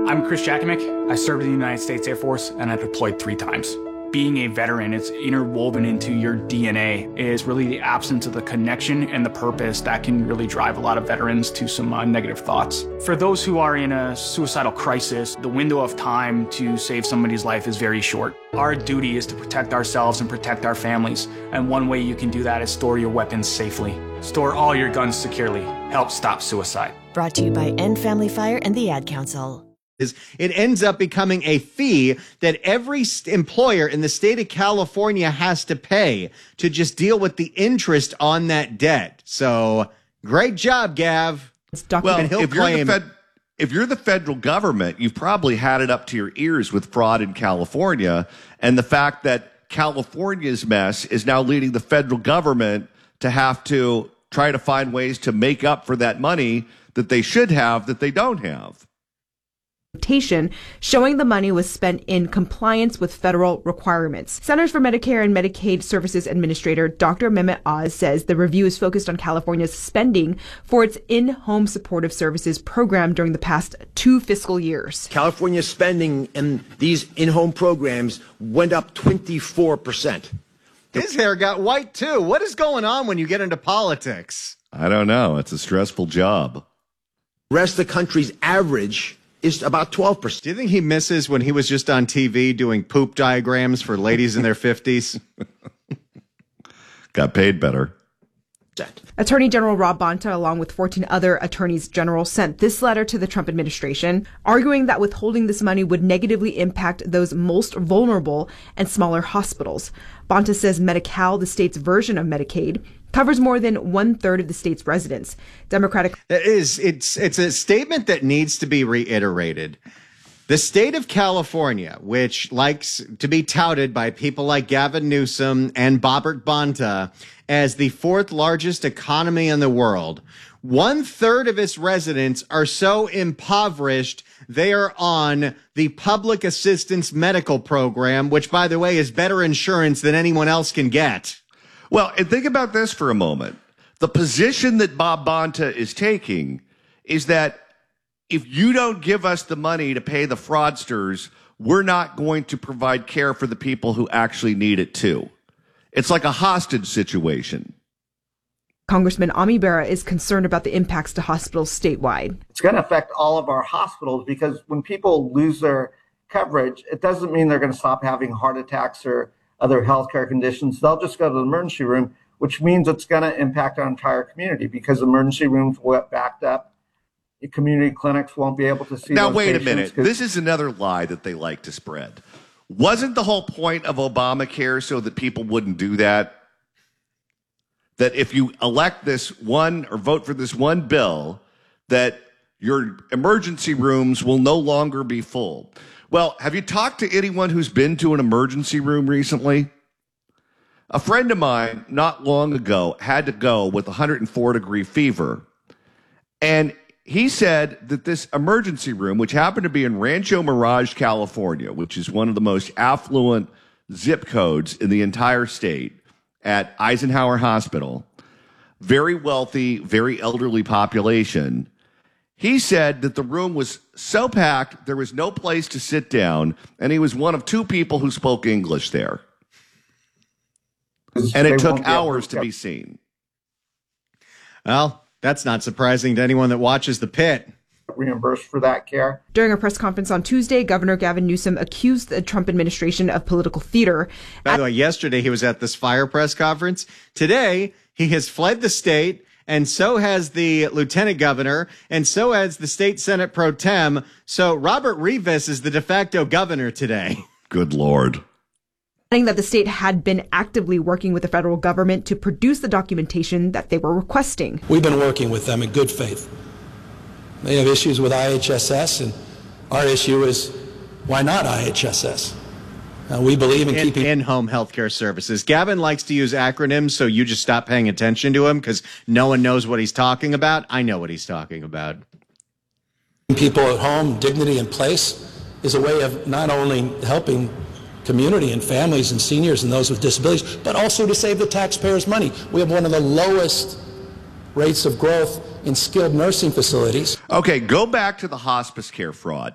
I'm Chris Jakimick. I served in the United States Air Force and I deployed 3 times. Being a veteran, it's interwoven into your DNA, is really the absence of the connection and the purpose that can really drive a lot of veterans to some negative thoughts. For those who are in a suicidal crisis, the window of time to save somebody's life is very short. Our duty is to protect ourselves and protect our families, and one way you can do that is store your weapons safely. Store all your guns securely. Help stop suicide. Brought to you by End Family Fire and the Ad Council. It ends up becoming a fee that every employer in the state of California has to pay to just deal with the interest on that debt. So great job, Gav. Well, if you're the federal government, you've probably had it up to your ears with fraud in California. And the fact that California's mess is now leading the federal government to have to try to find ways to make up for that money that they should have that they don't have. Showing the money was spent in compliance with federal requirements. Centers for Medicare and Medicaid Services Administrator Dr. Mehmet Oz says the review is focused on California's spending for its in-home supportive services program during the past 2 fiscal years. California's spending in these in-home programs went up 24%. His hair got white, too. What is going on when you get into politics? I don't know. It's a stressful job. The rest of the country's average is about 12%. Do you think he misses when he was just on TV doing poop diagrams for ladies in their 50s? Got paid better. Attorney General Rob Bonta, along with 14 other attorneys general, sent this letter to the Trump administration, arguing that withholding this money would negatively impact those most vulnerable and smaller hospitals. Bonta says Medi-Cal, the state's version of Medicaid, covers more than 1/3 of the state's residents. It's a statement that needs to be reiterated. The state of California, which likes to be touted by people like Gavin Newsom and Bobbert Bonta as the 4th largest economy in the world, 1/3 of its residents are so impoverished they are on the public assistance medical program, which, by the way, is better insurance than anyone else can get. Well, and think about this for a moment. The position that Bob Bonta is taking is that if you don't give us the money to pay the fraudsters, we're not going to provide care for the people who actually need it too. It's like a hostage situation. Congressman Ami Bera is concerned about the impacts to hospitals statewide. It's going to affect all of our hospitals because when people lose their coverage, it doesn't mean they're going to stop having heart attacks or other healthcare conditions. They'll just go to the emergency room, which means it's going to impact our entire community because emergency rooms will get backed up. The community clinics won't be able to see Now, those wait a patients minute. This is another lie that they like to spread. Wasn't the whole point of Obamacare so that people wouldn't do that? That if you elect this one or vote for this one bill, that your emergency rooms will no longer be full. Well, have you talked to anyone who's been to an emergency room recently? A friend of mine not long ago had to go with 104-degree fever. And he said that this emergency room, which happened to be in Rancho Mirage, California, which is one of the most affluent zip codes in the entire state, at Eisenhower Hospital, very wealthy, very elderly population. He said that the room was so packed, there was no place to sit down, and he was one of 2 people who spoke English there. And it took hours to be seen. Well, that's not surprising to anyone that watches The Pit. Reimbursed for that care. During a press conference on Tuesday, Governor Gavin Newsom accused the Trump administration of political theater. By the way, yesterday he was at this fire press conference. Today, he has fled the state, and so has the lieutenant governor, and so has the state Senate pro tem. So Robert Rivas is the de facto governor today. Good Lord. Saying that the state had been actively working with the federal government to produce the documentation that they were requesting. We've been working with them in good faith. They have issues with IHSS, and our issue is, why not IHSS? We believe in keeping in-home healthcare services. Gavin likes to use acronyms, so you just stop paying attention to him because no one knows what he's talking about. I know what he's talking about. People at home, dignity in place, is a way of not only helping community and families and seniors and those with disabilities, but also to save the taxpayers money. We have one of the lowest rates of growth in skilled nursing facilities. Okay, go back to the hospice care fraud.